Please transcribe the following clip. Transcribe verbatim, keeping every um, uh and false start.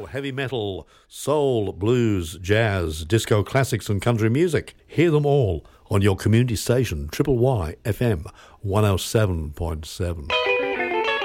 Rock, heavy metal, soul, blues, jazz, disco classics and country music. Hear them all on your community station, Triple Y F M one oh seven point seven.